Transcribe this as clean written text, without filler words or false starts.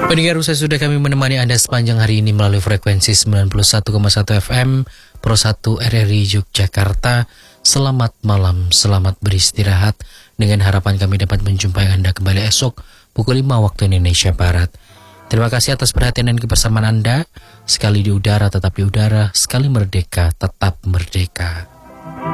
Pendengar, usai sudah kami menemani Anda sepanjang hari ini melalui frekuensi 91,1 FM Pro 1 RRI Yogyakarta. Selamat malam, selamat beristirahat. Dengan harapan kami dapat menjumpai Anda kembali esok pukul 5 waktu Indonesia Barat. Terima kasih atas perhatian dan kebersamaan Anda. Sekali di udara tetap di udara, sekali merdeka tetap merdeka.